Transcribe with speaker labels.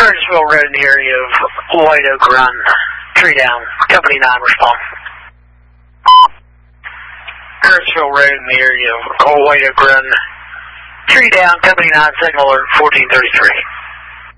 Speaker 1: Curtisville Road in the area of White Oak Run. Tree down. Company 9, respond. Curtisville Road in the area of White Oak Run. Tree down. Company 9, signal alert 1433.